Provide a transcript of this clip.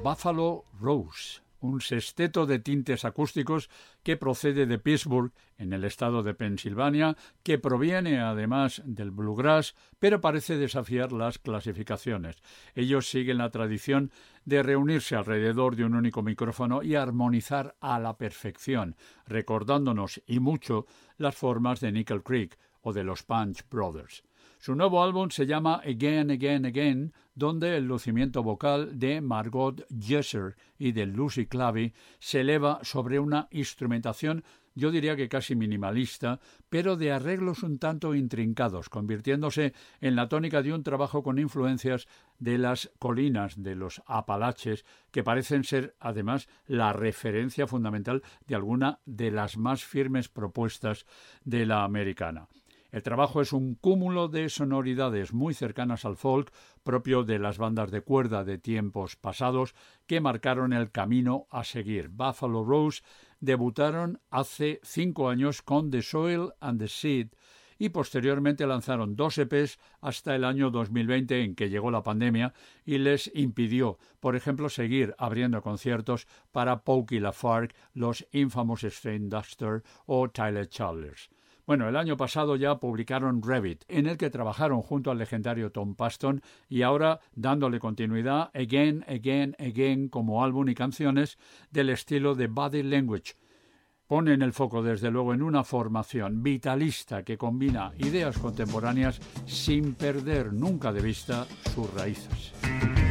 Buffalo Rose, un sexteto de tintes acústicos que procede de Pittsburgh, en el estado de Pensilvania, que proviene además del bluegrass, pero parece desafiar las clasificaciones. Ellos siguen la tradición de reunirse alrededor de un único micrófono y armonizar a la perfección, recordándonos y mucho las formas de Nickel Creek o de los Punch Brothers. Su nuevo álbum se llama Again, Again, Again, donde el lucimiento vocal de Margot Jesser y de Lucy Clavey se eleva sobre una instrumentación, yo diría que casi minimalista, pero de arreglos un tanto intrincados, convirtiéndose en la tónica de un trabajo con influencias de las colinas de los Apalaches, que parecen ser, además, la referencia fundamental de alguna de las más firmes propuestas de la americana. El trabajo es un cúmulo de sonoridades muy cercanas al folk, propio de las bandas de cuerda de tiempos pasados que marcaron el camino a seguir. Buffalo Rose debutaron hace 5 años con The Soil and the Seed y posteriormente lanzaron 2 EPs hasta el año 2020, en que llegó la pandemia y les impidió, por ejemplo, seguir abriendo conciertos para Pokey LaFarge, los Infamous Strain Duster o Tyler Childers. Bueno, el año pasado ya publicaron Rabbit, en el que trabajaron junto al legendario Tom Paston, y ahora, dándole continuidad, Again, Again, Again, como álbum y canciones del estilo de Body Language. Ponen el foco, desde luego, en una formación vitalista que combina ideas contemporáneas sin perder nunca de vista sus raíces.